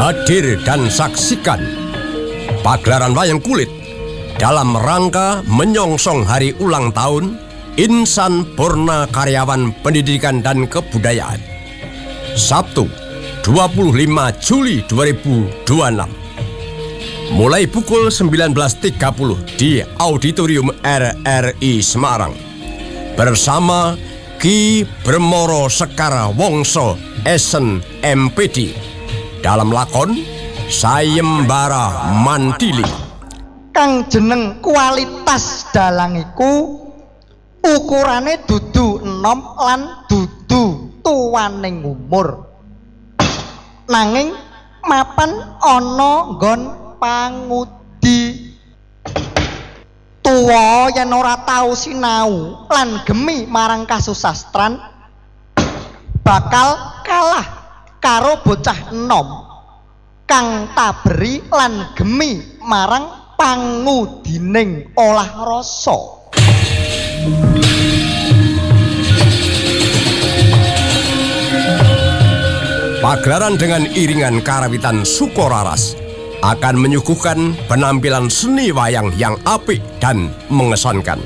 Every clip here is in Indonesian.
Hadir dan saksikan pagelaran wayang kulit dalam rangka menyongsong hari ulang tahun Insan Purna Karyawan Pendidikan dan Kebudayaan, Sabtu 25 Juli 2026, mulai pukul 19.30 di Auditorium RRI Semarang bersama Ki Bremoro Sekar Wongso SNMPD dalam lakon Sayembara Mandili. Kang jeneng kualitas dalang iku ukurane dudu enom lan dudu tuwaning umur, nanging mapan ana nggon pangudi. Tuwa yen ora tau sinau lan gemi marang kasusastran bakal kalah karo bocah enom kang taberi lan gemi marang pangudining olah rasa. Pagelaran dengan iringan karawitan Sukoraras akan menyuguhkan penampilan seni wayang yang apik dan mengesankan,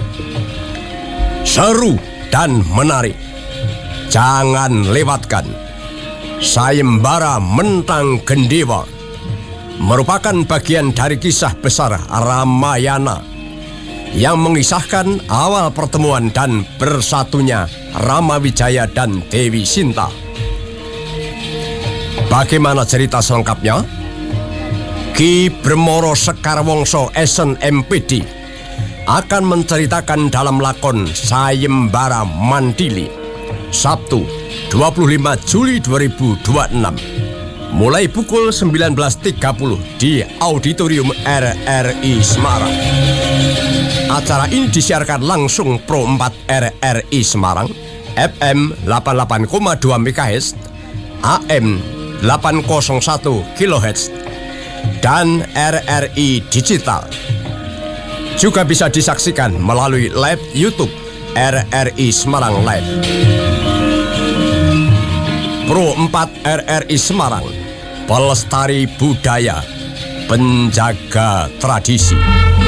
seru dan menarik. Jangan lewatkan Sayembara Mentang Gendewa, merupakan bagian dari kisah besar Ramayana yang mengisahkan awal pertemuan dan bersatunya Ramawijaya dan Dewi Sinta. Bagaimana cerita selengkapnya? Ki Bremoro Sekar Wongso SNMPD akan menceritakan dalam lakon Sayembara Mandili, Sabtu 25 Juli 2026, mulai pukul 19.30 di Auditorium RRI Semarang. Acara ini disiarkan langsung Pro 4 RRI Semarang, FM 88,2 MHz, AM 801 kHz, dan RRI Digital. Juga bisa disaksikan melalui live YouTube RRI Semarang Live. Pro 4 RRI Semarang, pelestari budaya, penjaga tradisi.